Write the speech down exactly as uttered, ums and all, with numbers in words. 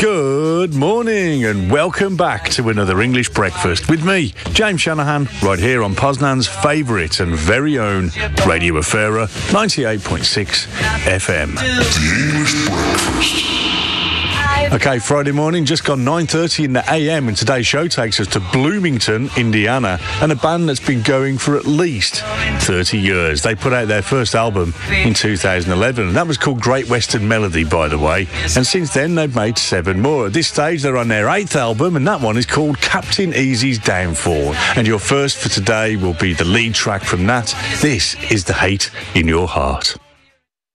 Good morning and welcome back to another English breakfast with me, James Shanahan, right here on Poznan's favourite and very own Radio Afera ninety-eight point six F M. The English Breakfast. Okay, Friday morning, just gone nine thirty in the A M, and today's show takes us to Bloomington, Indiana, and a band that's been going for at least thirty years. They put out their first album in two thousand eleven, and that was called Great Western Melody, by the way, and since then they've made seven more. At this stage, they're on their eighth album, and that one is called Captain Easy's Downfall, and your first for today will be the lead track from that. This is The Hate in Your Heart.